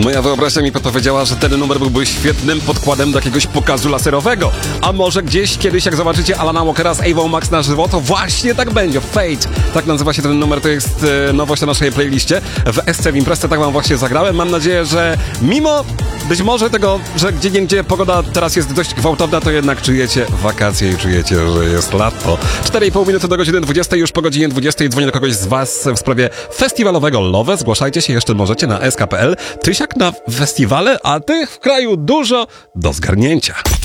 Moja wyobraźnia mi podpowiedziała, że ten numer byłby świetnym podkładem do jakiegoś pokazu laserowego. A może gdzieś kiedyś, jak zobaczycie Alana Walkera z Avon Max na żywo, to właśnie tak będzie. Fate. Tak nazywa się ten numer, to jest nowość na naszej playliście. W SC w Imprezce tak wam właśnie zagrałem. Mam nadzieję, że mimo być może tego, że gdzieniegdzie pogoda teraz jest dość gwałtowna, to jednak czujecie wakacje i czujecie, że jest lato. 4,5 minuty do godziny 20. Już po godzinie 20 dzwonię do kogoś z was w sprawie festiwalowego Love. Zgłaszajcie się jeszcze możecie na sk.pl. Tysiak na festiwale, a tych w kraju dużo do zgarnięcia.